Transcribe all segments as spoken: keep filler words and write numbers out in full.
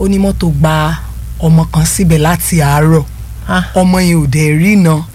ó ní mọ́tò gba ọmọ kan síbẹ̀ láti àárọ̀ ọmọ yẹn ò dẹ̀ rí iná.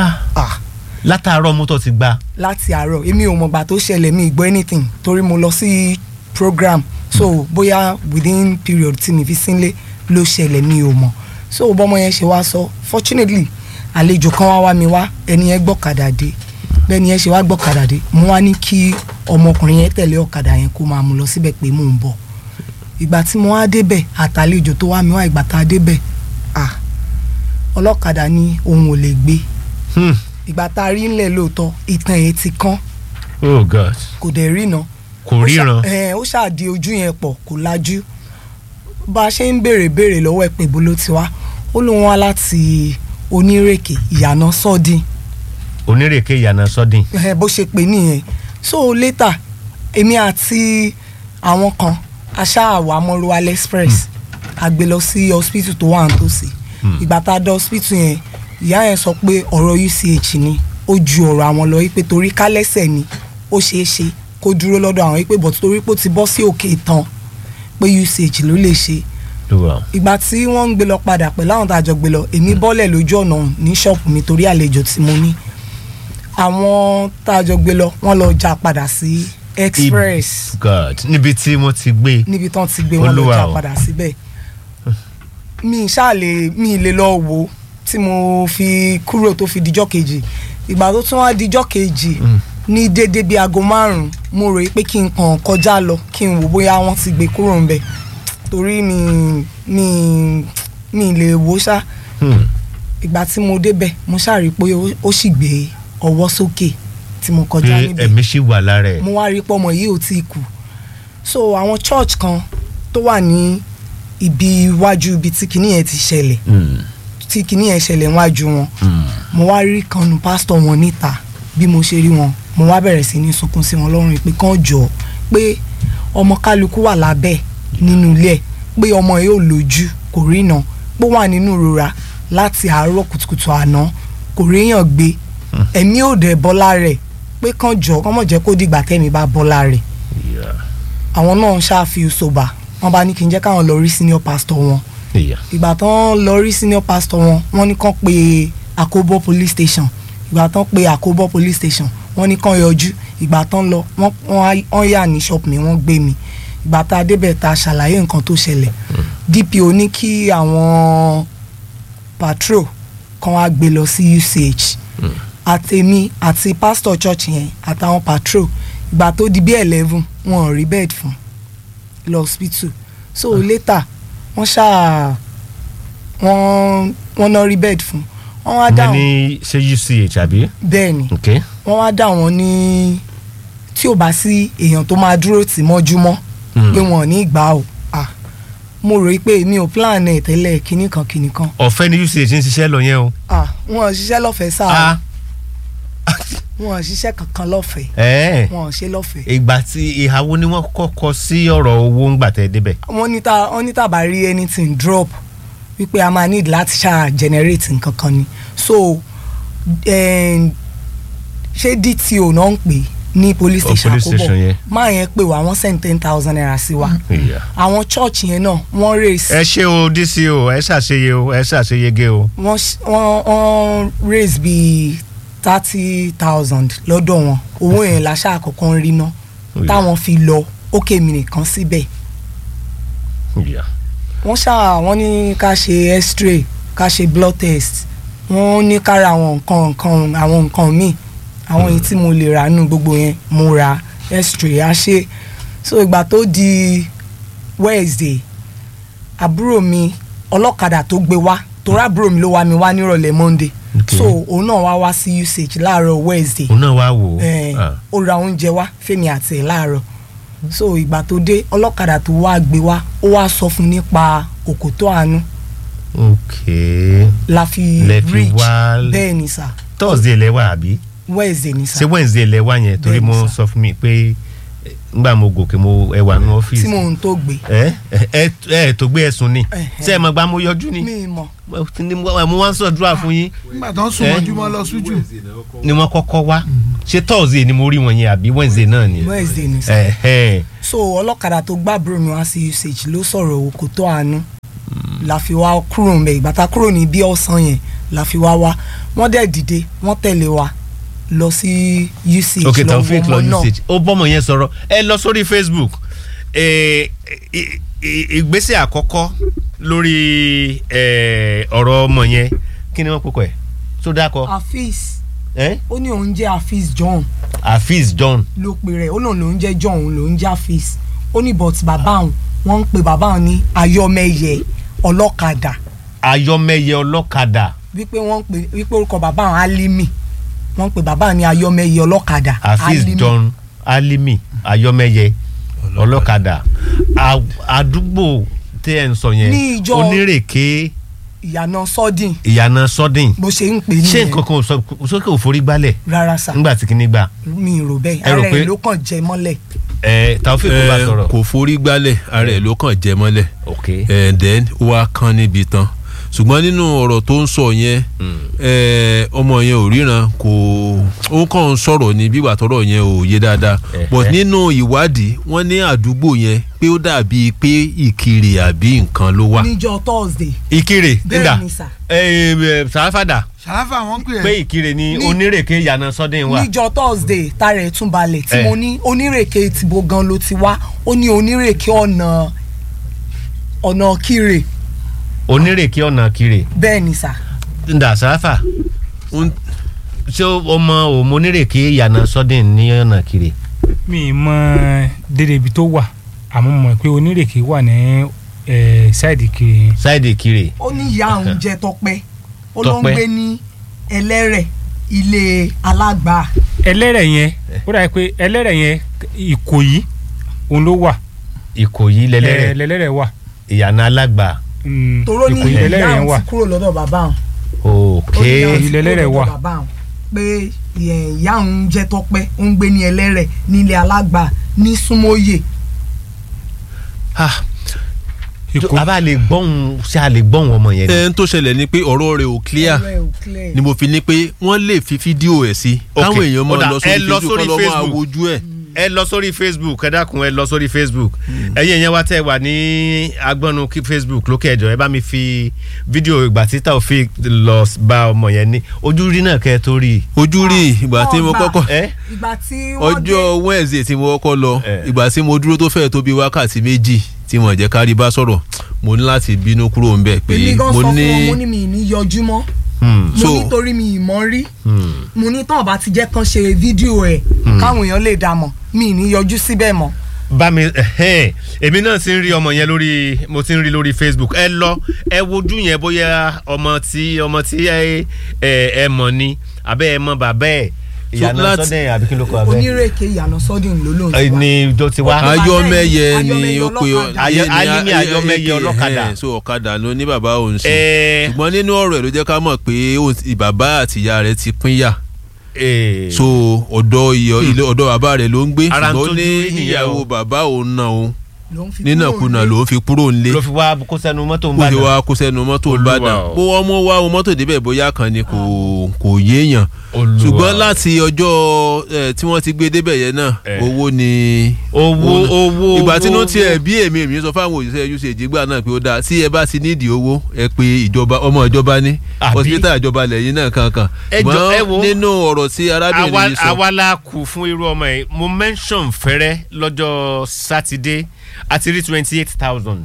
látàárọ̀ mọ́tò ti gbà. láti àárọ̀ èmi ò mọ̀gbà tó ṣẹlẹ̀ mi gbọ́ anything torí mo lọ sí program so bóyá within period tí mi fi sínlé ló ṣẹlẹ̀ mi ò mọ̀ so bọ́mọ yẹn ṣe wá sọ fortunately àlejò kan wá wá mi wá ẹni yẹn gbọ́kadà dé bẹ́ẹ̀ ni yẹn ṣe wá gbọ́kadà dé mo wá ní kí ọmọkùnrin yẹn tẹ̀lé ọ̀kadà yẹn kó máa mú lọ síbẹ̀ pé mò ń bọ̀ ìgbà tí mo wá débẹ̀ àtàlejò tó wá mi wá ìgbà tá a débẹ̀ ah ọlọ́kadà ní òun ò lè gbé ìgbà tá a rí ńlẹ̀ lóòótọ́ ìtàn yẹn ti kán oh god kò dẹ̀ rí iná kò ríran ó ṣáàdì ojú yẹn pọ̀ kò lajú bá a ṣe ń béèrè béèrè lọ́wọ́ ẹ̀ pé bó ló ti wá ó lóun wá láti onírèké ìyànà sọ́dín onírèké ìyànà sọ́dín bó ṣe pè nìyẹn so later èmi àti àwọn kan aṣáàwá mọ́rúwálé express a gbé lọ sí hospital tó wà nítòsí ìgbà tá a dé hospital yẹn ìyá yẹn sọ pé ọ̀rọ̀ U C H ni ó ju ọ̀rọ̀ àwọn lọ wípé torí kálẹ́sẹ̀ ni ó ṣeé ṣe kó dúró lọ́dọ̀ àwọn wípé bọ̀ torí pé ó ti bọ́ sí òkè ìtàn pé U C H ló lè ṣe ìgbà tí wọ́n ń gbé lọ padà pẹ̀lú àwọn tá a jọ gbé lọ èmi bọ́lẹ̀ lójú ọ̀nà ní ṣọ́ọ̀pù mi torí àlejò tí mo ní àwọn tá a jọ gbé lọ wọ́n lọ já padà sí express god níbi tí wọ́n ti gbé níbi tán ti gbé wọ́n lọ já padà síbẹ̀ mi ṣáà lè mi lè lọ wò tí mo fi kúrò tó fi dijọ́ kejì ìgbà tó tún wá dijọ́ kejì ní déédéé bíi aago márùn-ún mo rò pé kí n kàn kọjá lọ kí n wò bóyá wọ́n ti gbé kúrò ńbẹ̀ torí mi mi mi lè wò ṣá ìgbà tí mo débẹ̀ mo ṣáà rí pé ó sì gbé ọwọ́ sókè tí mo kọjá níbẹ̀ ẹ̀mí sì wà lára ẹ̀. mo wá rí pé ọmọ yìí ò tí ì kú so àwọn church kan tó wà ní ibi iwájú ibi tí kinní yẹn ti ṣẹlẹ̀ tí kinní yẹn ṣẹlẹ̀ wájú wọn mo wá rí kanu pásítọ̀ wọn níta bí mo ṣe rí wọn mo wá bẹ̀rẹ̀ sí ní sunkún sí wọn lọ́rùn pé kán jọ pé ọmọ kálukú wà lábẹ́ nínú ilé ẹ̀ pé ọmọ yìí ò lójú kò rína pé ó wà nínú ìrora láti àárọ̀ kùtùkùtù àná kò ríyàn gbé ẹ̀mí ò dẹ̀ bọ́lá rẹ̀ pé kán jọ kán mọ̀ jẹ́ kó dìgbà tẹ́mi bá bọ́lá rẹ̀ àwọn náà ń ṣáàfi ṣòbà wọ́n bá ní kí n jẹ́ káwọn lọ rí senior pastor wọn ìgbà tán lọ rí senior pastor wọn wọ́n ní kán pe Àkóbọ̀ police station ìgbà tán pe Àkóbọ̀ police station wọ́n ní kán yọjú ìgbà tán lọ wọ́n yà ní shop mi wọ́n gbé mi ìgbà tá a débẹ̀ tá a ṣàlàyé nǹkan tó ṣẹlẹ̀ D P O ní kí àwọn patrol kan wá gbé lọ sí U C H àtèmi àti pastor church yẹn àtàwọn patrol ìgbà tó di bí eleven wọn ò rí bed fún lọ hospital so later wọ́n ṣáà wọ́n wọ́n náà rí bed fún wọ́n wá dá wọn. ní ṣe U C H àbí. bẹ́ẹ̀ni wọ́n wá dá wọn ní tí ò bá sí èèyàn tó máa dúró tì mọ́júmọ́ pé wọn ò ní gbà ó ah mo rò pé mi ò plan ẹ̀ tẹ́lẹ̀ kinní kan kinní kan. ọ̀fẹ́ ni U C H ń ṣiṣẹ́ lọ yẹn o. ah wọn ò ṣiṣẹ́ lọ́fẹ̀ẹ́ sáà wọn ò ṣiṣẹ́ kankan lọ́fẹ̀ẹ́ wọn ò ṣe lọ́fẹ̀ẹ́. ìgbà tí ìhàwó ni wọ́n kọ́kọ́ sí ọ̀rọ̀ owó ńgbà tẹ́ débẹ̀. wọ́n ní ta wọ́n ní tàbá rí anything drop wípé a máa need láti ṣáà generate nǹkan kan ni so ṣé D T O náà ń pè ní police station Àkóbọ̀ máa yẹn pè wá wọ́n send ten thousand naira sí wa àwọn church yẹn náà wọ́n raise. ẹ ṣe o D C O ẹ ṣàṣeyẹ o ẹ ṣàṣeyege o. wọ́n wọ́n raise bíi thirty thousand lọ́dọ̀ wọn owó yẹn láṣà àkọ́kọ́ ń rí ná táwọn fi lọ ókè mi nìkan síbẹ̀. wọ́n ṣáà wọ́n ní ká ṣe x-ray ká ṣe blood test wọ́n ní ká ra àwọn nǹkan nǹkan àwọn nǹkan míì àwọn èyí tí mo lè rà nínú gbogbo yẹn mo ra x-ray á ṣe so ìgbà tó di Wednesday àbúrò mi ọlọ́kadà tó gbé wá torí àbúrò mi ló wá mi wá nírọ̀lẹ́ Monday okay. so òun náà wá wá sí U C H láàárọ̀ Wednesday òun náà wá wò ó ó ra oúnjẹ wá fèmí àti ẹ̀ láàárọ̀ so ìgbà tó dé ọlọ́kadà tó wá gbé wá ó wá sọ fún nípa Òkòtó Àánú ok la fi reach bẹ́ẹ̀ ni sà. Thursday lẹ́wà àbí. Wednesday ni sà. ṣé Wednesday lẹ́wà yẹn torí mo sọ fún mi pé ngbà mo gòkè mo ẹ wà ní ọ́fíìsì. tí mo ń tó gbé. ẹ ẹ ẹ tó gbé ẹ̀sùn ni ṣé ẹ mọ̀ gbà mo yọjú ni. mi mọ̀. mo wá ń sọ̀dúrà fún yín. nígbà tó ń sùn mọ́júmọ́ lọ sójú. ni wọ́n kọ́kọ́ wá ṣé Thursday ni mo rí wọn yẹn àbí Wednesday náà ni. Wednesday ni sà. so ọlọ́kadà tó gbàbúrò mi wá sí U C H ló sọ̀rọ̀ Òkòtó Àánú la fi wá kúrò ń bẹ̀ ìgbà tá kúrò ní bí ọ̀sán yẹn la fi wá wá wọ́n dẹ̀ dìde wọ́n tẹ̀lé wa lọ sí U C H ok lọ Taofeek lọ wọ́n U C H náà ó bọ́mọ yẹn sọ̀rọ̀ ẹ lọ sórí Facebook ẹ, ì- ì- ìgbésẹ̀ àkọ́kọ́ lórí ẹ, ọ̀rọ̀ ọmọ yẹn kí ni wọ́n kókó ẹ̀ tó dákọ̀ Afeez ẹ ó ní òun jẹ́ Afeez John Afeez John ló pe rẹ̀ ó lóun lòun jẹ́ John òun lòun jẹ́ Afeez ó ní but bàbá òun wọ́n ń pe bàbá òun ní Ayọ̀mẹ́yẹ ọlọ́kadà Ayọ̀mẹ́yẹ ọlọ́kadà wípé wọ́n ń pe wípé orúkọ bàbá òun Alimi wọ́n ń pe bàbá òun ní Ayọ̀mẹ́yẹ ọlọ́kadà Afeez Alimi. John Alimi Ayọ̀mẹ́yẹ ọlọ́kadà À- àdúgbò tí ẹ ń sọ yẹn Ní ìjọ- onírèké ìyànà sọ́dìn ìyànà sọ́dìn bó ṣe ń pè ṣé nìyẹn nǹkan kan ò sọ sókè òforí gbálẹ̀ rárá sà nígbà tí kìíní gbà mi rò bẹ́ẹ̀ Ẹ rò ara pé- ẹ̀ ló kàn jẹ mọ́lẹ̀ ẹ Taofeek kò bá Eh, sọ̀rọ̀ kò forí gbálẹ̀ ara ẹ̀ ló kàn jẹ mọ́lẹ̀ ok and then ó wá kán níbi tán ṣùgbọ́n nínú ọ̀rọ̀ tó ń sọ yẹn eh, ọmọ yẹn ò ríran kò ó kàn ń sọ̀rọ̀ ní bí ìwàtọ́rọ̀ yẹn ò yé dáadáa Eh, but eh. nínú ìwádìí wọ́n ní àdúgbò yẹn pé ó dàbí pé ìkirè àbí nǹkan ló wà. níjọ́ Thursday ìkirè bẹ́ẹ̀ nígbà ni sà sàáfàdà ṣàlàfà wọn pè pé é ìkirè ni Ní- onírèké ìyànà sọ́dìn wà níjọ́ Thursday tààrà ẹ̀ tún balẹ̀ tí Eh. mo ní onírèké tìbò gan ló ti wá ó ní onírèké ọ̀nà ọ̀nà Kire onírèké ọ̀nà kiri bẹ́ẹ̀ ni sà ndà sàáfà Ń- ṣé ọmọ òmò onírèké ìyànà sọ́dìn ní ọ̀nà kiri mi mọ dédé ibi tó wà àmọ́ mọ̀ pé onírèké wà ní ṣáìdì kiri yẹn. sáìdì kiri ó ní ìyá òun jẹ́ Tọ́pẹ́ ó ló ń Tọ́pẹ́. gbé ní Ẹlẹ́rẹ̀ ilé alágbà ẹlẹ́rẹ̀ yẹn ó dàbí pé ẹlẹ́rẹ̀ yẹn Ìkòyí òun ló wà. Ìkòyí lẹ́lẹ́rẹ̀ Eh, lẹ́lẹ́rẹ̀ wà. ìyànà alágbà Mm, toró ní Ìkòyí ìyá lẹ́lẹ́rẹ̀ yẹn òun wà. ti kúrò lọ́dọ̀ bàbá òun ok ó ní ìyá òun ti Ìkòyí lẹ́lẹ́rẹ̀ kúrò wà. lọ́dọ̀ bàbá òun pé ìyẹn ìyá òun jẹ́ Tọ́pẹ́ ó ń gbé ní Ẹlẹ́rẹ̀ nílé alágbà ní Súnmọ́yè ah Ìkòyí- a bá lè gbọ́hùn ṣé a lè gbọ́hùn ọmọ yẹn ni ẹn tó ṣẹlẹ̀ ni pé ọ̀rọ̀ rẹ̀ ò clear ọ̀rẹ́ ò clear. ni mo fi ní pé wọ́n lè fi fídíò ẹ̀ sí Ok, káwọn èèyàn máa ó dà, lọ ẹ sórí lọ Facebook sórí kọ́ lọ́ máa Facebook. wojú ẹ̀. ẹ lọ sórí Facebook ẹ dákun ẹ lọ sórí Facebook ẹ̀yin yẹn wá tẹ́ wà ní agbọnnu kí Facebook lókè ẹjọ ẹ bá mi fi fídíò ìgbà tí Taofeek lọ bá ọmọ yẹn ní ojú rí náà kẹ́ ẹ tó rí ojú rí ìgbà tí mo ọgbà. kọ́kọ́ ẹ ìgbà tí wọ́n dé ọjọ́ Wednesday tí mo kọ́kọ́ lọ Eh. ìgbà tí mo dúró tó fẹ́ẹ̀ tó bí wákàtí méjì tí wọ́n jẹ́ kárí bá sọ̀rọ̀ mo ní láti bínú kúrò ń bẹ̀ pé èmi gan mo sọ fún ní wọn mo ní mi ní yọjú mọ́ Hmm, mo So- nítorí mi ìmọ̀ rí hmm. mo ní tán bá ti jẹ́ kán ṣe fídíò ẹ̀ káwọn èèyàn lè dá mọ̀ mi ní yọjú síbẹ̀ mọ́. bá mi ẹhẹ́n, èmi náà ti ń rí ọmọ yẹn lórí mo ti ń rí lórí Facebook ẹ lọ ẹ wojú yẹn bóyá ọmọ tí ọmọ tí ẹ ẹ ẹ mọ̀ ni àbẹ́ ẹ mọ̀ bàbá ẹ ìyànà láti- sọ́dẹ̀ àbí kí ló kọ abẹ́ onírèké ìyànà sọ́dún ló lóun ti wá. ni tó ti wá. Ọkọ- Ayọ̀mẹ́yẹ ni Ayọ̀mẹ́yẹ ó pe ọlọ́kadà. Ayọ̀- Alimi Ayọ̀mẹ́yẹ ọlọ́kadà. so ọ̀kadà ló ní bàbá òun sí ẹ ṣùgbọ́n nínú ọ̀rọ̀ ẹ̀ ló jẹ́ ká mọ̀ pé òun- bàbá àti ìyá rẹ̀ ti pínyà ẹ so ọ̀dọ̀ iyọ̀ ilé ọ̀dọ̀ bàbá rẹ̀ ló ń gbé Ara ń ṣùgbọ́n tójú ní rí nìyẹn ìyàwó o. bàbá òun náà òun ló ń fi nínàkúnà kúrò ló ń fi kúrò ńlé ló fi wá kó sẹ́nu mọ́tò ń bó ṣe bàdàn. wá kó sẹ́nu mọ́tò Olúwa Ìbàdàn o. bó wọ́n mú wá o mọ́tò débẹ̀ bóyá kan ni kò kò yéèyàn Olúwa ṣùgbọ́n o. láti ọjọ́ eh, tí wọ́n ti gbé débẹ̀ yẹn náà Eh. owó ni owó owó ìgbà tí owó, inú tiẹ̀ bí èmi èmi sọ fáwọn òṣìṣẹ́ usage gbà náà pé ó dáa tí ẹ bá ti nídìí owó ẹ pé ìjọba ọmọ ìjọba ní Àbí? hospital ìjọba lẹ́yìn náà kankan Ẹ jọ- ẹ wo. ṣùgbọ́n nínú ọ̀rọ̀ tí arábìnrin àwa yìí sọ àwa la kù fún irú ọmọ yìí mo mention fẹ́rẹ́ lọ́jọ́ sátidé àti rí twenty eight thousand.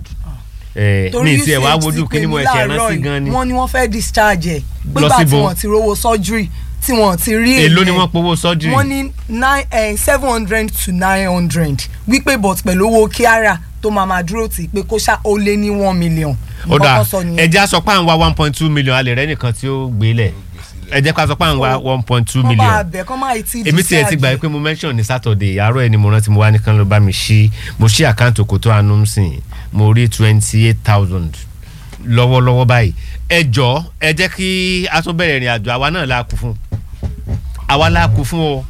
mi ti ẹ̀ wá wojú kí ni mo ẹ̀ṣẹ̀ rántí gan ni. wọ́n ní wọ́n fẹ́ discharge ẹ̀ Lọ nígbà tí síbo? wọ́n ti rówó surgery tí wọ́n ti rí èló ni èyí wọ́n powó surgery. wọ́n ní nine eh, seven hundred to nine hundred wípé but pẹ̀lú owó kíára tó máa máa dúró tì í pé kó ṣá ó lé ní one million. ó dà Nǹkan tó sọ nìyẹn. ẹjẹ́ sọ pé à ń wá one point two million alẹ́ rẹ nìkan tí ó gbé lẹ̀ ẹjẹ́ ká sọ pé à ń wá one point two kọ́ bá million. a bẹ̀ kọ́ máa ti èmi tiẹ̀ ti gbà pé mo mention ní Saturday àárọ̀ ẹni mo rántí mo wá nìkan ló bá mi ṣí mo ṣí àkáǹtì Òkòtó Anumsin mo rí twenty eight thousand lọ́wọ́lọ́wọ́ báyìí ẹ jọ ẹ jẹ́ kí a tún bẹ̀rẹ̀ ìrìn àjò àwa náà la kú fún àwa la kú fún o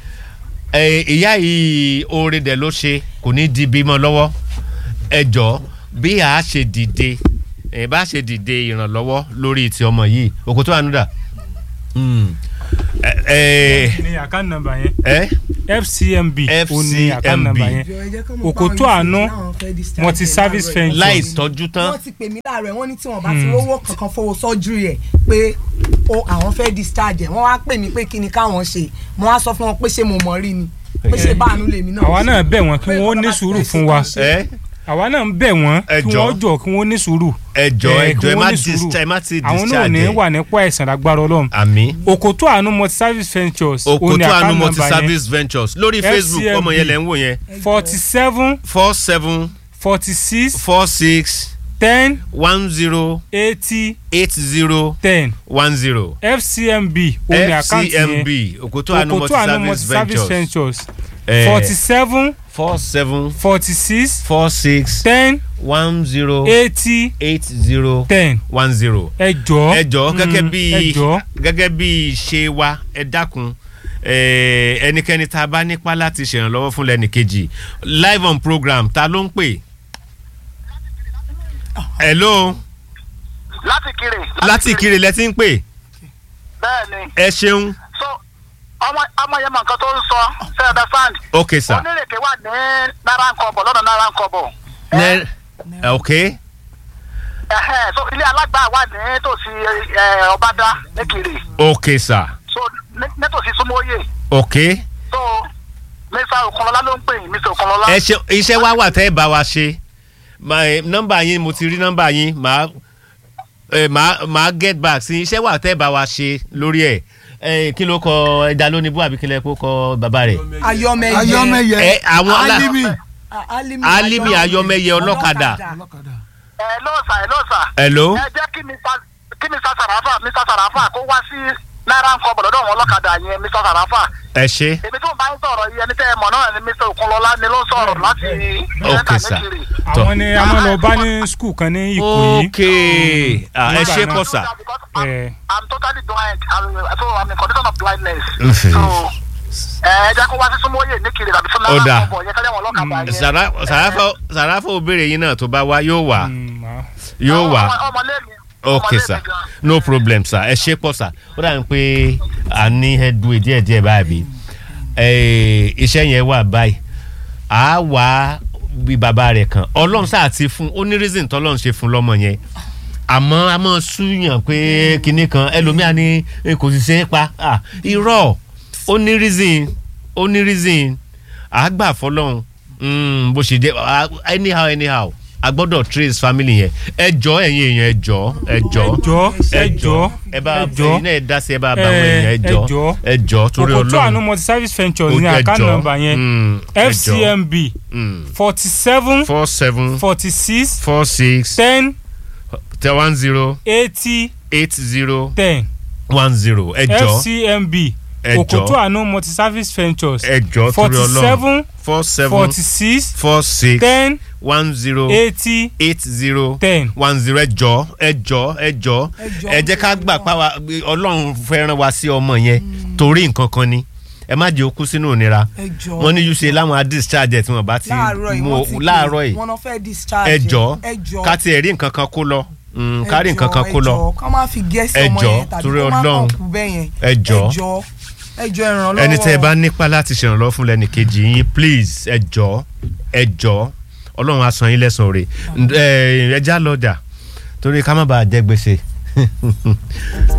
ẹ ìyá yìí oore dẹ̀ ló ṣe kò ní di bímọ lọ́wọ́ ẹ jọ bí a ṣe dìde ẹ bá ṣe dìde ìrànlọ́wọ́ lórí ti ọmọ yìí Òkòtó Anuda ẹ ẹ ní àkáǹtì nọ́mbà yẹn ẹ F C M B ó ní account number yẹn Òkòtó Àánú multi service ventures láì tọ́jú tán. wọ́n ti pè mí láàárọ̀ wọ́n ní tí wọ́n bá ti rówó kankan fowó sọ́jú rẹ̀ pé o àwọn fẹ́ discharge ẹ̀ wọ́n wá pè mí pé kí ni káwọn ṣe mo wá sọ fún wọn pé ṣé mo mọ̀ rí ni pé ṣe báànú lèmi náà. àwa náà bẹ̀ wọ́n kí wọ́n ní sùúrù fún wa àwa náà ń bẹ̀ wọ́n kí wọ́n jọ kí wọ́n ní sùúrù. ẹjọ ẹjọ ẹ má discharge ẹ má ti discharge. àwọn náà ní wà nípò àìsàn lágbára Ọlọ́run. àmín. Òkòtó Àánú multi service ventures. Òkòtó Àánú multi service ventures lórí Facebook ọmọ yẹn lẹ ń wò yẹn. forty seven. four seven. forty six. four six. ten. one zero. eighty. eight zero. ten. one zero. F C M B ó ní àkáǹtì yẹn. F C M B Òkòtó Àánú multi service ventures. forty seven. four seven. forty six. four six. ten. one zero. eighty. eight zero. ten. one zero. ẹ jọ̀ọ́ ẹ jọ̀ọ́ gẹ́gẹ́ bí ẹ jọ̀ọ́ gẹ́gẹ́ bí ṣe wa ẹ dákun ẹnikẹ́ni tá a bá nípa láti ṣèrànlọ́wọ́ fún lẹ́nìkejì live on program ta ló ń pè. hello. láti Ìkirè. láti Ìkirè lẹ ti ń pè. bẹ́ẹ̀ni. ẹ ṣeun. so ọmọ ọmọ yẹn mọ nǹkan tó ń sọ ṣe understand. ok sir. onírèké wà ní náírà nkọ́bọ̀ lọ́nà náírà nkọ́bọ̀. ne ok. ẹhẹ so ilé alágbà wà ní tòsí Ọbádá n'Ìkirè. ok sir. so nítòsí Súnmọ́yè. ok. so mr Okunlọlá ló ń pè yín mr Okunlọlá. ẹ ṣe iṣẹ́ wa wà tẹ́ ẹ bá wa ṣe nọ́mbà yín mo ti rí nọ́mbà yín màá màá màá get back sí iṣẹ́ wà tẹ́ ẹ bá wa ṣe lórí ẹ̀ kí ló kọ ẹ̀dá lónìí bó àbí kí lẹ kó kọ bàbá rẹ̀. Ayọ̀mẹyẹ Ayọ̀mẹyẹ ẹ àwọn Alimi Alimi Ayọ̀mẹyẹ ọlọ́kadà. ẹ ló sà ẹ ló sà. hello. ẹ jẹ́ kí mr Sarafa mr Sarafa kó wá sí náírà nkọ́bọ̀ lọ́dọ̀ wọn ọlọ́kadà yẹn mr Sarafa. ẹ ṣe. èmi tó bá ń sọ̀rọ̀ yìí ẹni tẹ́ ẹ mọ̀ náà ni mr Okunlọlá ni ló ń sọ̀rọ̀ láti ok sir. àwọn ni a máa lọ bá ní skul kan ní Ìkòyí. ok ẹ ṣe pọ̀ sà. I'm totally blind I'm, so I'm in condition of blindness. so ẹ jẹ́ kó wá sí Súnmọ́yè n'Ìkirè tàbí fún náírà nkọ́bọ̀ yẹn kálẹ̀ wọn ọlọ́kadà yẹn. Sàràfà Sàràfà òbèrè yín náà tó bá wá yóò wá yóò wá. ọmọlẹ́mi ok sir no problem sir ẹ ṣe pọ̀ sir ó dà ní pé a ní headway díẹ̀ díẹ̀ báyìí iṣẹ́ yẹn wà báyìí a wá bí bàbá rẹ̀ kan Ọlọ́run sáà ti fún ó ní reason tọ́lọ́run ṣe fún lọ́mọ yẹn àmọ́ a máa súyàn pé kinní kan ẹlòmíà ní kò sì ṣe é pa irọ́ ó ní reason ó ní reason àgbà fọlọ́run bó ṣe dé anyhow anyhow a gbọ́dọ̀ trace family yẹn ẹ jọ ẹ̀yin èèyàn ẹ jọ ẹ jọ ẹ jọ ẹ bá ẹ̀yin náà ẹ dá sí ẹ bá bá wọn èèyàn ẹ jọ ẹ jọ torí Ọlọ́run. Òkòtó Àánú multi service ventures ní account number yẹn F C M B forty seven four seven forty six four six ten one zero eighty eight zero ten one zero ẹ jọ F C M B Òkòtó Àánú multi service ventures ẹ jọ torí Ọlọ́run forty seven four seven forty six four six ten one zero eighty eight zero ten one zero ẹ jọ ẹ jọ ẹ jọ ẹ jẹ́ ká gbà pa Ọlọ́run fẹ́ràn wa sí ọmọ yẹn torí nǹkan kan ni ẹ má jẹ́ okú sínú ìnira wọ́n ní yúṣe láwọn á discharge tí wọ́n bá ti mú láàárọ̀ yìí ẹ jọ ká tiẹ̀ rí nǹkan kan kó lọ kárí nǹkan kan kó lọ ẹ jọ torí Ọlọ́run ẹ jọ ẹni tẹ́ ẹ bá nípa láti ṣèrànlọ́wọ́ fún lẹ́nìkejì yín please ẹ jọ ẹ jọ Ọlọ́run á san yín lẹ́san rẹ̀ ẹ já lọ́dà torí ká má bàa jẹ gbèsè.